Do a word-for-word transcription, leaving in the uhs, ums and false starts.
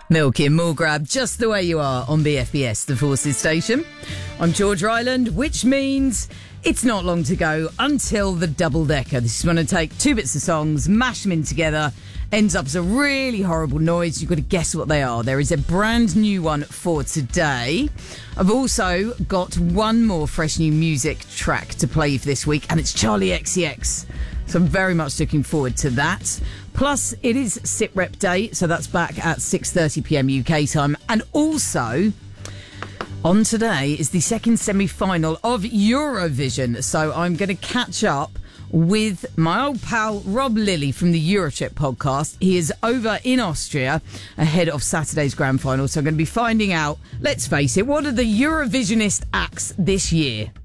Milky and Mulgrab, just the way you are on B F B S, the Forces Station. I'm George Ryland, which means it's not long to go until the double-decker. This is when I take two bits of songs, mash them in together, ends up as a really horrible noise. You've got to guess what they are. There is a brand new one for today. I've also got one more fresh new music track to play for this week, and it's Charlie X C X. So I'm very much looking forward to that. Plus, it is SitRep Day, so that's back at six thirty p.m. U K time. And also, on today is the second semi-final of Eurovision. So I'm going to catch up with my old pal Rob Lilly from the Eurotrip podcast. He is over in Austria ahead of Saturday's grand final. So I'm going to be finding out, let's face it, what are the Eurovisionist acts this year?